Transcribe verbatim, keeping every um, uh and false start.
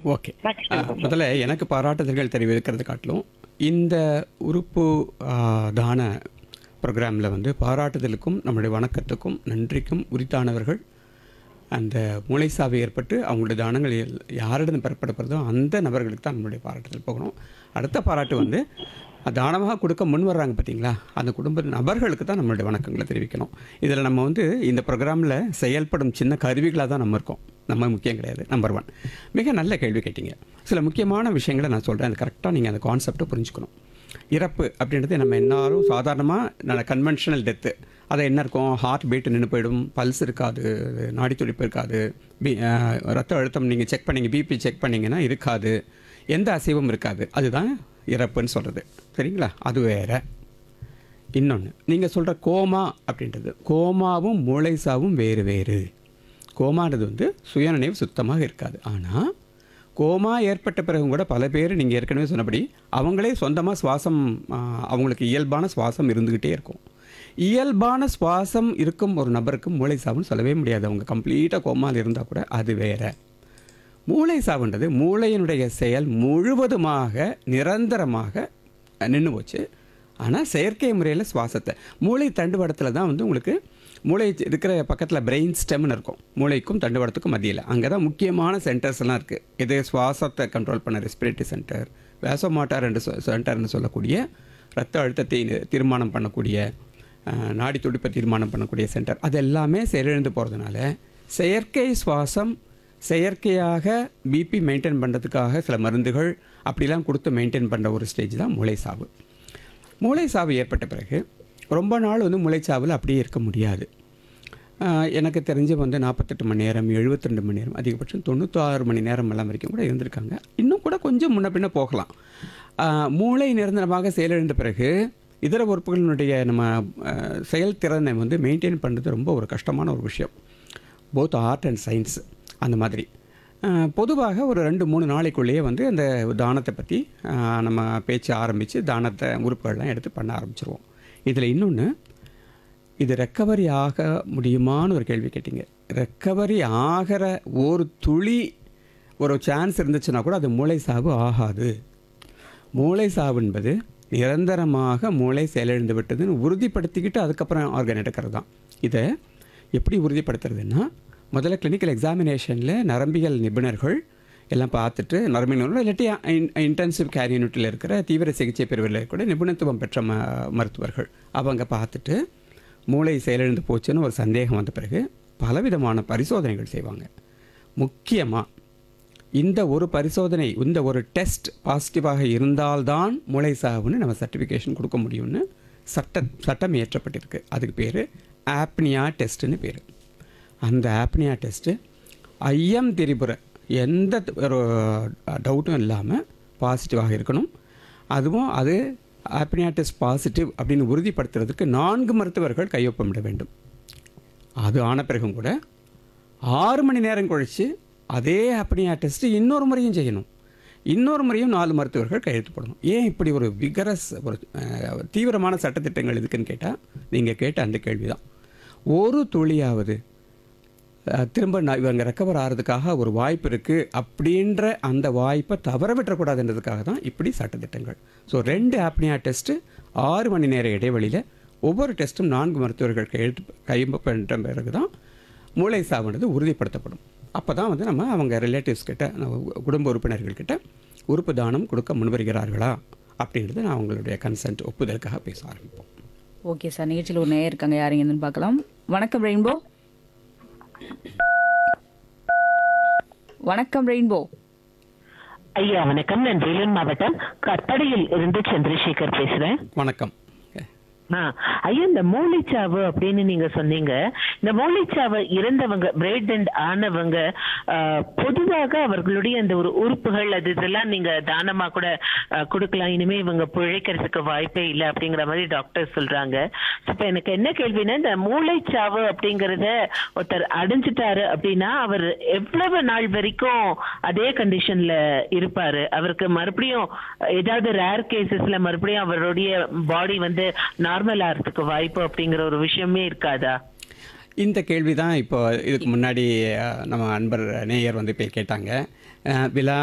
Okay. முதல்ல எனக்கு பாராட்டுதல்கள் தெரிவிக்கிறது காட்டிலும் இந்த உறுப்பு ஆ, தான ப்ரோக்ராமில் வந்து பாராட்டுதலுக்கும் நம்முடைய வணக்கத்துக்கும் நன்றிக்கும் உரித்தானவர்கள் அந்த மூளைசாவு ஏற்பட்டு அவங்களுடைய தானங்கள் எல்- யாரிடம் பெறப்படுகிறதோ அந்த நபர்களுக்கு தான் நம்மளுடைய பாராட்டுதல் போகணும். அடுத்த பாராட்டு வந்து தானமாக கொடுக்க முன் வர்றாங்க பார்த்தீங்களா, அந்த குடும்ப நபர்களுக்கு தான் நம்மளுடைய வணக்கங்களை தெரிவிக்கணும். இதில் நம்ம வந்து இந்த ப்ரோக்ராமில் செயல்படும் சின்ன கருவிகளாக தான் நம்ம இருக்கோம், நம்ம முக்கியம் கிடையாது. Number one. மிக நல்ல கேள்வி கேட்டீங்க. சில முக்கியமான விஷயங்களை நான் சொல்கிறேன், அது கரெக்டாக நீங்கள் அந்த கான்செப்டை புரிஞ்சுக்கணும். இறப்பு அப்படின்றது நம்ம எல்லாரும் சாதாரணமாக கன்வென்ஷனல் டெத்து, அதை என்ன இருக்கும், ஹார்ட் பீட் நின்று போயிடும், பல்ஸ் இருக்காது, நாடி துடிப்பு இருக்காது, பி அஹ், ரத்த அழுத்தம் நீங்கள் செக் பண்ணீங்க, பிபி செக் பண்ணிங்கன்னா இருக்காது, எந்த அசைவும் இருக்காது. அதுதான் இறப்புன்னு சொல்கிறது. சரிங்களா? அது வேற. இன்னொன்று நீங்கள் சொல்கிற கோமா அப்படின்றது, கோமாவும் மூளைசாவும் வேறு வேறு. கோமானது வந்து சுயநினைவு சுத்தமாக இருக்காது. ஆனால் கோமா ஏற்பட்ட பிறகும் கூட பல பேர் நீங்கள் ஏற்கனவே சொன்னபடி அவங்களே சொந்தமாக சுவாசம் ஆ, அவங்களுக்கு இயல்பான சுவாசம் இருந்துக்கிட்டே இருக்கும். இயல்பான சுவாசம் இருக்கும் ஒரு நபருக்கு மூளை சாவுன்னு சொல்லவே முடியாது. அவங்க கம்ப்ளீட்டாக கோமாவில் இருந்தால் கூட அது வேற. மூளை சாவுன்றது மூளையினுடைய செயல் முழுவதுமாக நிரந்தரமாக நின்று போச்சு. ஆனால் செயற்கை முறையில் சுவாசத்தை மூளை தண்டுவடத்தில் தான் வந்து உங்களுக்கு மூளை இருக்கிற பக்கத்தில் பிரெயின் ஸ்டெம்னு இருக்கும், மூளைக்கும் தண்டுவடத்துக்கும் மத்தியில். அங்கே தான் முக்கியமான சென்டர்ஸ் எல்லாம் இருக்குது. இது சுவாசத்தை கண்ட்ரோல் பண்ண ரெஸ்பிரேட்டரி சென்டர், வேசோமோட்டார் என்று சென்டர்னு சொல்லக்கூடிய ரத்த அழுத்தத்தை தீர்மானம் பண்ணக்கூடிய அஹ், நாடி துடிப்பை தீர்மானம் பண்ணக்கூடிய சென்டர். அது எல்லாமே செயலிழந்து போகிறதுனால செயற்கை சுவாசம், செயற்கையாக பிபி மெயின்டைன் பண்ணுறதுக்காக சில மருந்துகள் அப்படிலாம் கொடுத்து மெயின்டைன் பண்ணுற ஒரு ஸ்டேஜ் தான் மூளைசாவு. மூளைசாவு ஏற்பட்ட பிறகு ரொம்ப நாள் வந்து மூளைச்சாவில் அப்படியே இருக்க முடியாது. ஆஹ் எனக்கு தெரிஞ்சு வந்து நாற்பத்தெட்டு மணி நேரம், எழுபத்தி ரெண்டு மணி நேரம், அதிகபட்சம் தொண்ணூத்தாறு மணி நேரம் எல்லாம் வரைக்கும் கூட இருந்திருக்காங்க. இன்னும் கூட கொஞ்சம் முன்ன பின்ன போகலாம். ஆஹ் மூளை நிரந்தரமாக செயலிழந்த பிறகு இதர உறுப்புகளினுடைய நம்ம ஆஹ் செயல்திறனை வந்து மெயின்டைன் பண்ணுறது ரொம்ப ஒரு கஷ்டமான ஒரு விஷயம். போத் ஆர்ட் அண்ட் சயின்ஸ் அந்த மாதிரி. ஆஹ் பொதுவாக ஒரு ரெண்டு மூணு நாளைக்குள்ளேயே வந்து அந்த தானத்தை பற்றி ஆஹ் நம்ம பேச்சு ஆரம்பித்து தானத்தை உறுப்புகள்லாம் எடுத்து பண்ண ஆரம்பிச்சிருவோம். இதில் இன்னொன்று, இது ரெக்கவரி ஆக முடியுமான்னு ஒரு கேள்வி கேட்டிங்க. ரெக்கவரி ஆகிற ஒரு துளி ஒரு சான்ஸ் இருந்துச்சுன்னா கூட அது மூளை சாவு ஆகாது. மூளை சாவு என்பது நிரந்தரமாக மூளை செயலிழந்து விட்டதுன்னு உறுதிப்படுத்திக்கிட்டு அதுக்கப்புறம் ஆர்கன் எடுக்கிறது தான். இதை எப்படி உறுதிப்படுத்துறதுன்னா, முதல்ல கிளினிக்கல் எக்ஸாமினேஷனில் நரம்பியல் நிபுணர்கள் எல்லாம் பார்த்துட்டு, நரம்பியல் நிபுணர் இல்லாட்டி இன்டென்சிவ் கேர் யூனிட்டில் இருக்கிற தீவிர சிகிச்சை பிரிவில் கூட நிபுணத்துவம் பெற்ற ம மருத்துவர்கள் அவங்க பார்த்துட்டு மூளை செயலிழந்து போச்சுன்னு ஒரு சந்தேகம் வந்த பிறகு பலவிதமான பரிசோதனைகள் செய்வாங்க. முக்கியமாக இந்த ஒரு பரிசோதனை, இந்த ஒரு டெஸ்ட் பாசிட்டிவாக இருந்தால்தான் மூளை சாவுன்னு நம்ம சர்டிஃபிகேஷன் கொடுக்க முடியும்னு சட்ட சட்டம் இயற்றப்பட்டிருக்கு. அதுக்கு பேர் ஆப்னியா டெஸ்ட்டுன்னு பேர். அந்த ஆப்னியா டெஸ்ட்டு ஐயம் திரிபுர எந்த ஒரு டவுட்டும் இல்லாமல் பாசிட்டிவாக இருக்கணும். அதுவும் அது ஆப்னியா டெஸ்ட் பாசிட்டிவ் அப்படின்னு உறுதிப்படுத்துறதுக்கு நான்கு மருத்துவர்கள் கையொப்பமிட வேண்டும். அது ஆன பிறகும் கூட ஆறு மணி நேரம் கழித்து அதே ஆப்னியா டெஸ்ட்டு இன்னொரு முறையும் செய்யணும். இன்னொரு முறையும் நாலு மருத்துவர்கள் கையெழுத்து போடணும். ஏன் இப்படி ஒரு விகரஸ் ஒரு அஹ், தீவிரமான சட்டத்திட்டங்கள் எதுக்குன்னு கேட்டால், நீங்கள் கேட்ட அந்த கேள்வி தான். ஒரு துளியாவது அஹ், திரும்ப நான் இவங்க ரெக்கவர் ஆகிறதுக்காக ஒரு வாய்ப்பு இருக்குது அப்படின்ற அந்த வாய்ப்பை தவற விட்டுறக்கூடாதுன்றதுக்காக தான் இப்படி சட்டத்திட்டங்கள். ஸோ ரெண்டு ஆப்னியா டெஸ்ட்டு ஆறு மணி நேர இடைவெளியில், ஒவ்வொரு டெஸ்ட்டும் நான்கு மருத்துவர்கள் கையெழுத்து கையொப்பமிட்ட பிறகு தான் மூளை சாவுன்றது உறுதிப்படுத்தப்படும். அப்போ தான் வந்து நம்ம அவங்க ரிலேட்டிவ்ஸ் கிட்ட, நம்ம குடும்ப உறுப்பினர்கள் கிட்ட உறுப்பு தானம் கொடுக்க முன்வருகிறார்களா அப்படின்றது நான் அவங்களுடைய கன்சென்ட் ஒப்புதலுக்காக பேச ஆரம்பிப்போம். ஓகே சார், நிகழ்ச்சியில் ஒரு நேயர் இருக்காங்க, யாருங்கன்னு பார்க்கலாம். வணக்கம் ரெயின்போ. வணக்கம் ரெயின்போ. ஐயா வணக்கம். நான் வேலூர் மாவட்டம் கட்டடையில் இருந்து சந்திரசேகர் பேசுறேன். வணக்கம். ஆ, ஐயா, இந்த மூளைச்சாவு அப்படின்னு நீங்க சொன்னீங்க. இந்த மூளைச்சாவு இறந்தவங்க, பிரெயின் டெட் ஆனவங்க, ஆ, பொதுவாக அவர்களுடைய அந்த ஒரு உறுப்புகள் அது இதெல்லாம் நீங்க தானமா கூட ஆ, கொடுக்கலாம், இனிமே இவங்க பிழைக்கிறதுக்கு வாய்ப்பே இல்லை அப்படிங்கிற மாதிரி டாக்டர் சொல்றாங்க. இப்ப எனக்கு என்ன கேள்வின்னா, இந்த மூளைச்சாவு அப்படிங்கறத ஒருத்தர் அடைஞ்சிட்டாரு அப்படின்னா அவர் எவ்வளவு நாள் வரைக்கும் அதே கண்டிஷன்ல இருப்பாரு? அவருக்கு மறுபடியும் ஏதாவது ரேர் கேசஸ்ல மறுபடியும் அவருடைய பாடி வந்து நார்மல் ஆகிறதுக்கு வாய்ப்பு அப்படிங்கிற ஒரு விஷயமே இருக்காதா? இந்த கேள்வி தான் இப்போ இதுக்கு முன்னாடி அஹ், நம்ம அன்பர் நேயர் வந்து இப்போ கேட்டாங்க. அஹ், விழா